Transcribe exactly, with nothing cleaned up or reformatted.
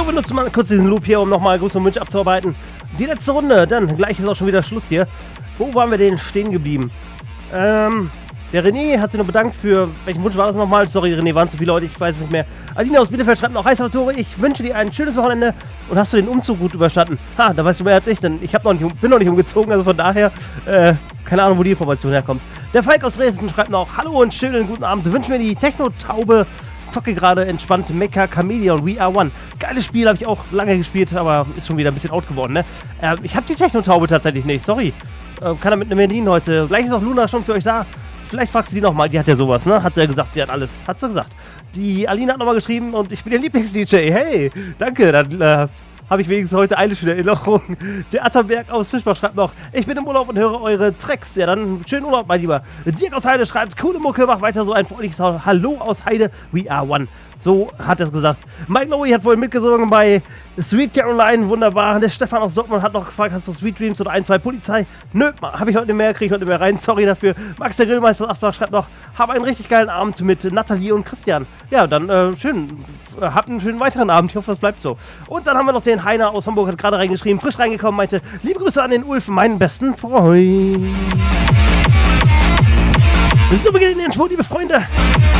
So, wir nutzen mal kurz diesen Loop hier, um nochmal Gruß und Wünsche abzuarbeiten. Die letzte Runde, dann gleich ist auch schon wieder Schluss hier. Wo waren wir denn stehen geblieben? Ähm, der René hat sich noch bedankt für, welchen Wunsch war das nochmal? Sorry René, waren zu viele Leute, ich weiß es nicht mehr. Alina aus Bielefeld schreibt noch, hi Salvatore, ich wünsche dir ein schönes Wochenende und hast du den Umzug gut überstanden? Ha, da weißt du mehr als ich, denn ich hab noch nicht, bin noch nicht umgezogen, also von daher, äh, keine Ahnung, wo die Information herkommt. Der Falk aus Dresden schreibt noch, hallo und schönen guten Abend, wünsche mir die Techno-Taube, zocke gerade entspannt Mecha Chameleon, We Are One. Geiles Spiel, habe ich auch lange gespielt, aber ist schon wieder ein bisschen out geworden, ne? Äh, ich habe die Techno-Taube tatsächlich nicht, sorry. Äh, kann er mit einem Berlin heute. Gleich ist auch Luna schon für euch da. Vielleicht fragst du die nochmal, die hat ja sowas, ne? Hat sie ja gesagt, sie hat alles. Hat sie gesagt. Die Alina hat nochmal geschrieben und ich bin der Lieblings-D J. Hey, danke, dann äh, habe ich wenigstens heute eine schöne Erinnerung. Der Atterberg aus Fischbach schreibt noch, ich bin im Urlaub und höre eure Tracks. Ja, dann schönen Urlaub, mein Lieber. Dirk aus Heide schreibt, coole Mucke, mach weiter so ein freundliches Hallo aus Heide, we are one. So hat er es gesagt. Mike Lowy hat vorhin mitgesungen bei Sweet Caroline, wunderbar. Der Stefan aus Dortmund hat noch gefragt, hast du Sweet Dreams oder ein, zwei Polizei? Nö, habe ich heute nicht mehr, kriege ich heute nicht mehr rein, sorry dafür. Max der Grillmeister aus Asbach schreibt noch, habe einen richtig geilen Abend mit Nathalie und Christian. Ja, dann äh, schön, habt einen schönen weiteren Abend, ich hoffe, das bleibt so. Und dann haben wir noch den Heiner aus Hamburg, hat gerade reingeschrieben, frisch reingekommen, meinte, liebe Grüße an den Ulf, meinen besten Freund. So beginnt den Schwur, liebe Freunde.